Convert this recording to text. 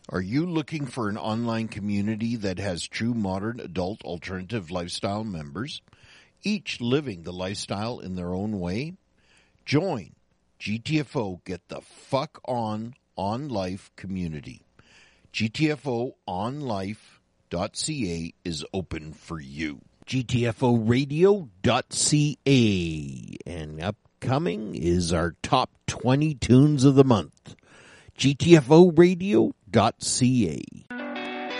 Are you looking for an online community that has true modern adult alternative lifestyle members, each living the lifestyle in their own way? Join GTFO Get the Fuck On Life community. GTFOonlife.ca is open for you. GTFOradio.ca, and upcoming is our top 20 tunes of the month. GTFOradio.ca.